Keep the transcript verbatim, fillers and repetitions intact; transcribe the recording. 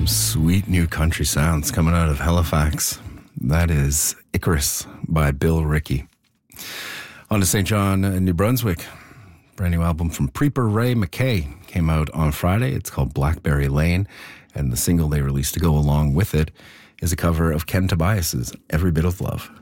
Some sweet new country sounds coming out of Halifax. That is Icarus by Bill Rickey. On to Saint John, New Brunswick. Brand new album from Preeper Ray McKay came out on Friday. It's called Blackberry Lane, and the single they released to go along with it is a cover of Ken Tobias's Every Bit of Love.